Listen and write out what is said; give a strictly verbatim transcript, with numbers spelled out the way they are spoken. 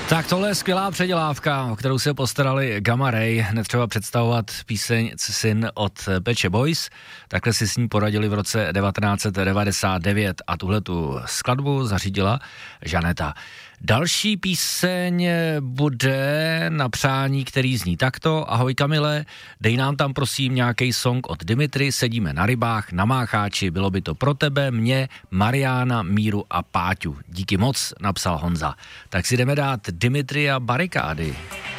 Tak tohle je skvělá předělávka, o kterou se postarali Gamma Ray. Netřeba představovat píseň Syn od Pet Shop Boys. Takhle si s ní poradili v roce devatenáct set devadesát devět a tuhle tu skladbu zařídila Žaneta. Další píseň bude na přání, který zní takto. Ahoj Kamile, dej nám tam prosím nějaký song od Dimitry, sedíme na rybách, na Mácháči, bylo by to pro tebe, mě, Mariána, Míru a Páťu. Díky moc, napsal Honza. Tak si jdeme dát Dimitry a Barikády.